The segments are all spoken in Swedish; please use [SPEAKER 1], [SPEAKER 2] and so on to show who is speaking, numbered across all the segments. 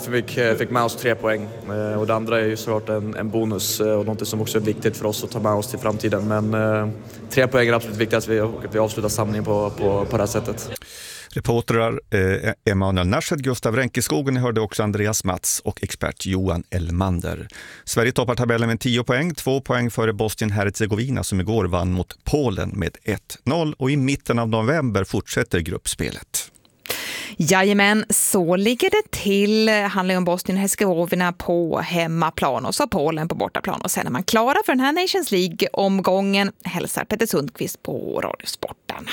[SPEAKER 1] att vi fick med oss 3 poäng. Och det andra är ju såklart en bonus och något som också är viktigt för oss att ta med oss till framtiden. Men 3 poäng är absolut viktigt att vi avslutar samlingen på det här sättet.
[SPEAKER 2] Reportrar Emanuel Narshed, Gustav Ränkeskogen, ni hörde också Andreas Mats och expert Johan Elmander. Sverige toppar tabellen med 10 poäng, 2 poäng före Bosnien-Herzegovina som igår vann mot Polen med 1-0 och i mitten av november fortsätter gruppspelet.
[SPEAKER 3] Jajamän, så ligger det till. Handlar om Bosnien-Herzegovina på hemmaplan och så Polen på bortaplan. Och sen är man klara för den här Nations League-omgången. Hälsar Peter Sundqvist på Radiosporten.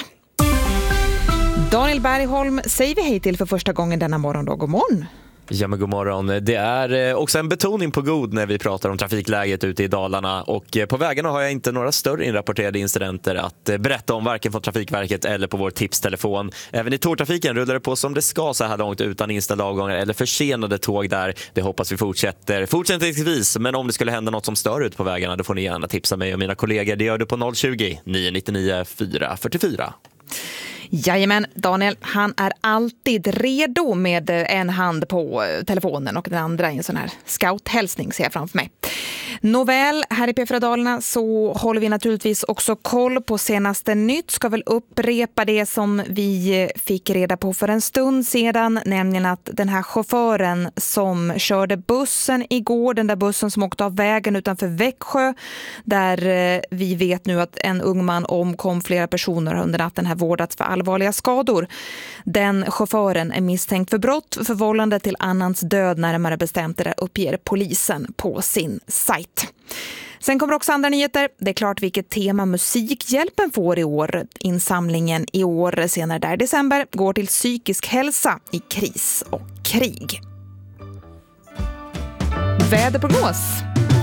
[SPEAKER 3] Daniel Bergholm säger vi hej till för första gången denna morgon då. God morgon.
[SPEAKER 4] Ja, men god morgon. Det är också en betoning på god när vi pratar om trafikläget ute i Dalarna, och på vägarna har jag inte några större inrapporterade incidenter att berätta om, varken från Trafikverket eller på vår tipstelefon. Även i tågtrafiken rullar det på som det ska så här långt utan inställda avgångar eller försenade tåg där. Det hoppas vi fortsätter fortsättningsvis, men om det skulle hända något som stör ut på vägarna, då får ni gärna tipsa mig och mina kollegor. Det gör du på 020-999 444.
[SPEAKER 3] Jajamän, Daniel, han är alltid redo med en hand på telefonen och den andra i en sån här scouthälsning ser jag framför mig. Nåväl, här i P4 Dalarna så håller vi naturligtvis också koll på senaste nytt. Ska väl upprepa det som vi fick reda på för en stund sedan, nämligen att den här chauffören som körde bussen igår, den där bussen som åkte av vägen utanför Växjö, där vi vet nu att en ung man omkom, flera personer under natten här vårdats för allvarliga skador. Den chauffören är misstänkt för brott, förvållande till annans död, närmare bestämt, det där uppger polisen på sin sajt. Sen kommer också andra nyheter. Det är klart vilket tema Musikhjälpen får i år. Insamlingen i år senare där i december går till psykisk hälsa i kris och krig. Väderprognos.